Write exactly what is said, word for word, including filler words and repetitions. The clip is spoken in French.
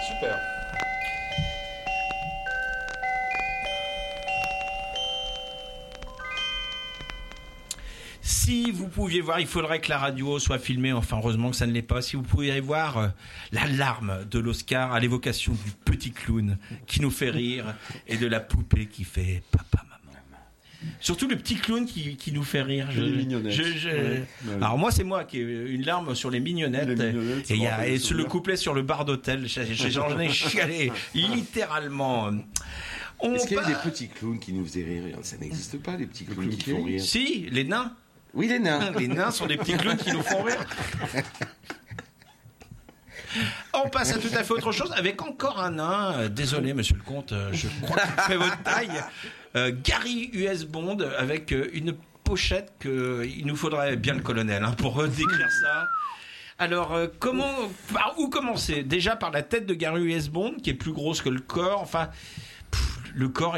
Super. Si vous pouviez voir, il faudrait que la radio soit filmée, enfin heureusement que ça ne l'est pas, si vous pouviez voir euh, la larme de l'Oscar à l'évocation du petit clown qui nous fait rire et de la poupée qui fait papa, maman. Surtout le petit clown qui, qui nous fait rire. Je, les mignonettes. Je, je... Ouais, ouais. Alors moi c'est moi qui ai une larme sur les mignonettes, les mignonettes et, y a, rappelle et le sur le souvenir. couplet sur le bar d'hôtel, j'en ai chialé littéralement. On Est-ce qu'il y a eu part- des petits clowns qui nous faisaient rire? Ça n'existe pas, les petits clowns qui font rire. Si, les nains. Oui, les nains. Les nains sont des petits clowns qui nous font rire. On passe à tout à fait autre chose avec encore un nain. Euh, Désolé, monsieur le comte, euh, je crois qu'il fait votre taille. Euh, Gary U S Bond avec euh, une pochette que il nous faudrait bien le colonel hein, pour euh, décrire ça. Alors, euh, comment, par où commencer? Déjà par la tête de Gary U S Bond qui est plus grosse que le corps. Enfin, pff, le corps